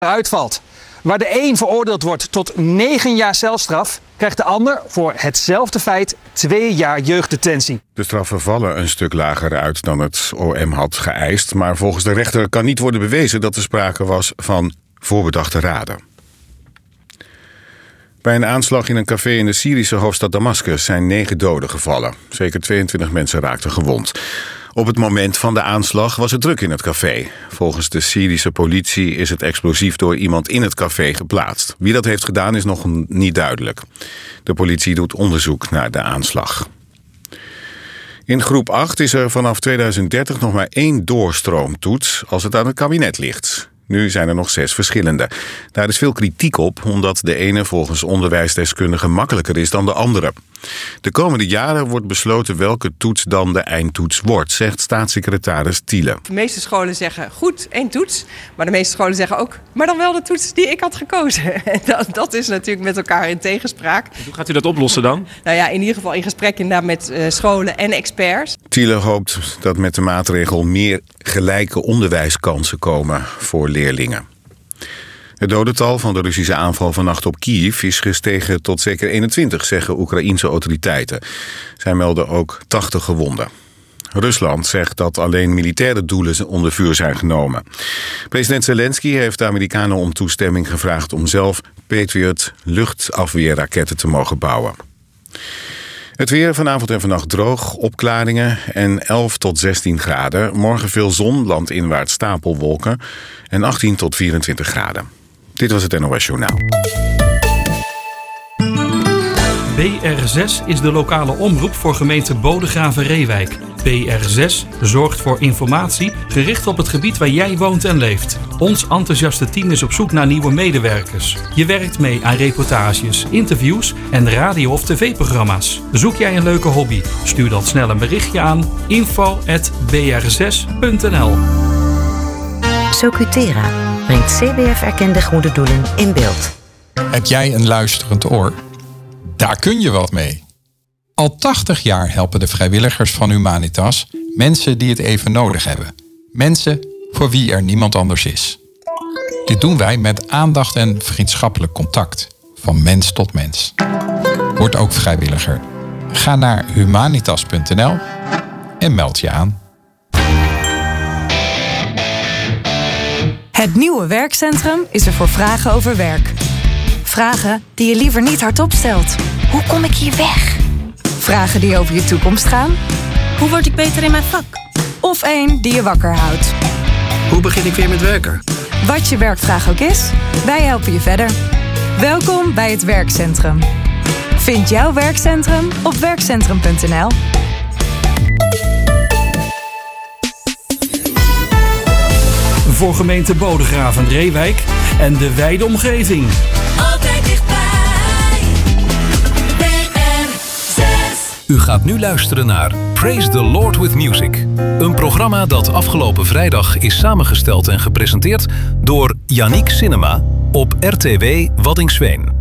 uitvalt. Waar de een veroordeeld wordt tot 9 jaar celstraf, krijgt de ander voor hetzelfde feit 2 jaar jeugddetentie. De straffen vallen een stuk lager uit dan het OM had geëist, maar volgens de rechter kan niet worden bewezen dat er sprake was van voorbedachte raden. Bij een aanslag in een café in de Syrische hoofdstad Damascus zijn 9 doden gevallen. Zeker 22 mensen raakten gewond. Op het moment van de aanslag was het druk in het café. Volgens de Syrische politie is het explosief door iemand in het café geplaatst. Wie dat heeft gedaan is nog niet duidelijk. De politie doet onderzoek naar de aanslag. In groep 8 is er vanaf 2030 nog maar 1 doorstroomtoets als het aan het kabinet ligt. Nu zijn er nog 6 verschillende. Daar is veel kritiek op, omdat de ene volgens onderwijsdeskundigen makkelijker is dan de andere. De komende jaren wordt besloten welke toets dan de eindtoets wordt, zegt staatssecretaris Thiele. De meeste scholen zeggen goed, 1 toets. Maar de meeste scholen zeggen ook, maar dan wel de toets die ik had gekozen. Dat is natuurlijk met elkaar in tegenspraak. Hoe gaat u dat oplossen dan? Nou ja, in ieder geval in gesprek inderdaad met scholen en experts. Thiele hoopt dat met de maatregel meer gelijke onderwijskansen komen voor leerlingen. Het dodental van de Russische aanval vannacht op Kiev is gestegen tot zeker 21, zeggen Oekraïense autoriteiten. Zij melden ook 80 gewonden. Rusland zegt dat alleen militaire doelen onder vuur zijn genomen. President Zelensky heeft de Amerikanen om toestemming gevraagd om zelf Patriot luchtafweerraketten te mogen bouwen. Het weer vanavond en vannacht droog, opklaringen en 11 tot 16 graden. Morgen veel zon, landinwaarts stapelwolken en 18 tot 24 graden. Dit was het NOS Journaal. BR6 is de lokale omroep voor gemeente Bodegraven-Reewijk. BR6 zorgt voor informatie gericht op het gebied waar jij woont en leeft. Ons enthousiaste team is op zoek naar nieuwe medewerkers. Je werkt mee aan reportages, interviews en radio- of tv-programma's. Zoek jij een leuke hobby? Stuur dan snel een berichtje aan info@br6.nl. Socutera brengt CBF-erkende goede doelen in beeld. Heb jij een luisterend oor? Daar kun je wat mee. Al 80 jaar helpen de vrijwilligers van Humanitas mensen die het even nodig hebben. Mensen voor wie er niemand anders is. Dit doen wij met aandacht en vriendschappelijk contact. Van mens tot mens. Word ook vrijwilliger. Ga naar humanitas.nl en meld je aan. Het nieuwe werkcentrum is er voor vragen over werk. Vragen die je liever niet hardop stelt. Hoe kom ik hier weg? Vragen die over je toekomst gaan. Hoe word ik beter in mijn vak? Of één die je wakker houdt. Hoe begin ik weer met werken? Wat je werkvraag ook is, wij helpen je verder. Welkom bij het werkcentrum. Vind jouw werkcentrum op werkcentrum.nl. Voor gemeente Bodegraven-Reewijk en de wijde omgeving. Altijd dichtbij. BR6. U gaat nu luisteren naar Praise the Lord with Music. Een programma dat afgelopen vrijdag is samengesteld en gepresenteerd door Yannick Cinema op RTW Waddinxveen.